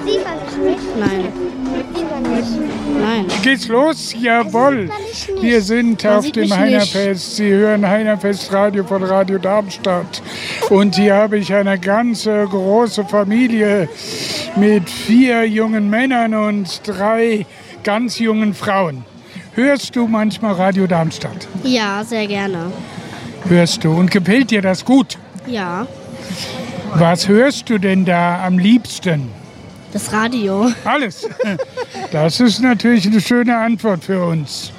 Sieht man mich nicht? Nein. Sieht man nicht? Nein. Geht's los? Jawohl. Wir sind Man auf sieht dem mich Heinerfest. Sie hören Heinerfest Radio von Radio Darmstadt. Und hier habe ich eine ganze große Familie mit 4 jungen Männern und 3 ganz jungen Frauen. Hörst du manchmal Radio Darmstadt? Ja, sehr gerne. Hörst du. Und gefällt dir das gut? Ja. Was hörst du denn da am liebsten? Das Radio. Alles. Das ist natürlich eine schöne Antwort für uns.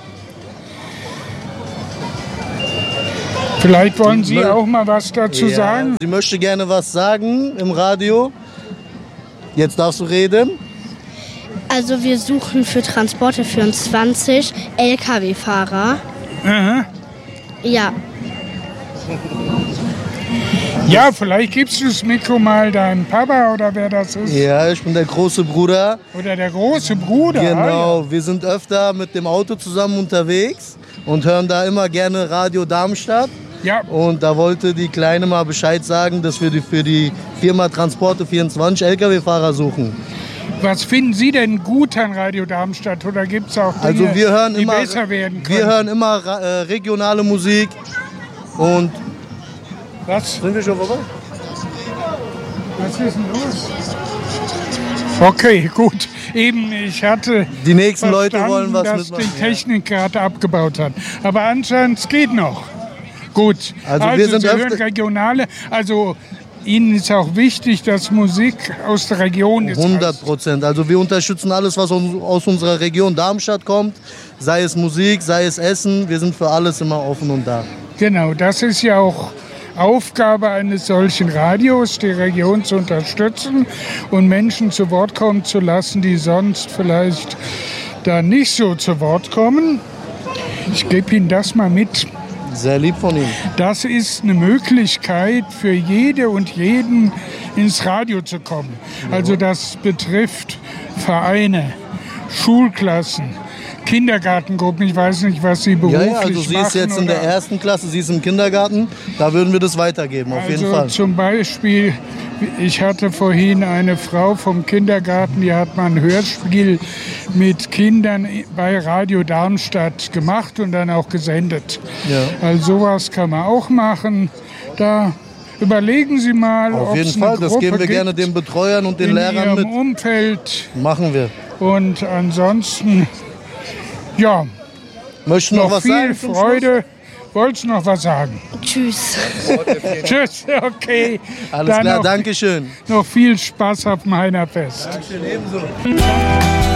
Vielleicht wollen Sie auch mal was dazu sagen? Sie möchte gerne was sagen im Radio. Jetzt darfst du reden. Also wir suchen für Transporte 24 LKW-Fahrer. Aha. Ja. Ja, vielleicht gibst du das Mikro mal deinem Papa oder wer das ist. Ja, ich bin der große Bruder. Oder der große Bruder. Genau, wir sind öfter mit dem Auto zusammen unterwegs und hören da immer gerne Radio Darmstadt. Ja. Und da wollte die Kleine mal Bescheid sagen, dass wir für die Firma Transporte 24 LKW-Fahrer suchen. Was finden Sie denn gut an Radio Darmstadt? Oder gibt es auch Dinge, Also wir hören die immer, besser werden können? wir hören immer regionale Musik. Und Was? sind wir schon vorbei? Was ist denn los? Okay, gut. Eben, ich hatte Die nächsten Leute verstanden, wollen was dass mitmachen. die Technik gerade abgebaut hat. Aber anscheinend es geht noch. Gut. Also wir sind Sie hören öfter- regionale. Also Ihnen ist auch wichtig, dass Musik aus der Region ist. 100%. Also wir unterstützen alles, was aus unserer Region Darmstadt kommt. Sei es Musik, sei es Essen. Wir sind für alles immer offen und da. Genau, das ist ja auch Aufgabe eines solchen Radios, die Region zu unterstützen und Menschen zu Wort kommen zu lassen, die sonst vielleicht da nicht so zu Wort kommen. Ich gebe Ihnen das mal mit. Sehr lieb von Ihnen. Das ist eine Möglichkeit für jede und jeden ins Radio zu kommen. Also das betrifft Vereine, Schulklassen, Kindergartengruppen. Ich weiß nicht, was Sie beruflich machen. Ja, also sie ist jetzt in der 1. Klasse, sie ist im Kindergarten. Da würden wir das weitergeben, auf jeden Fall. Zum Beispiel, ich hatte vorhin eine Frau vom Kindergarten, die hat mal ein Hörspiel mit Kindern bei Radio Darmstadt gemacht und dann auch gesendet. Ja. Also sowas kann man auch machen. Da überlegen Sie mal, Auf ob jeden es Fall, eine das Gruppe geben wir gerne gibt den Betreuern und den in Lehrern Ihrem mit. Umfeld. Machen wir. Und ansonsten, ja, Möchten noch noch was viel sagen? zum Freude. Wolltest du noch was sagen? Tschüss. Tschüss, okay. Schluss? Alles Dann klar, noch, Dankeschön. noch viel Spaß auf dem Heinerfest. Dankeschön, ebenso.